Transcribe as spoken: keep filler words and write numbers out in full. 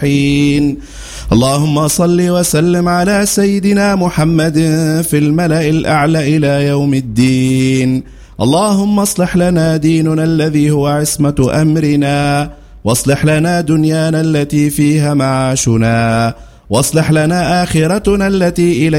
الصالحين. اللهم صل وسلم على سيدنا محمد في الملأ الأعلى إلى يوم الدين. اللهم اصلح لنا ديننا الذي هو عصمة أمرنا، واصلح لنا دنيانا التي فيها معاشنا، واصلح لنا آخرتنا التي إليها